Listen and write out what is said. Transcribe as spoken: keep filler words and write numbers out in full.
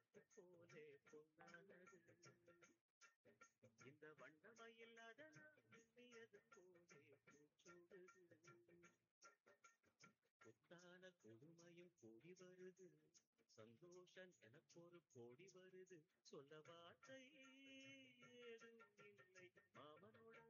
பட்டு போலே பொன்னானது இந்த வண்ணமயில் அதனால் எண்ணியது போலே பூச்சூடுது புத்தான கொடுமையும் கூடி வருது சந்தோஷம் எனக்கொரு கோடி வருது சொல்ல வார்த்தை ஏதும் இல்லை மாமனோட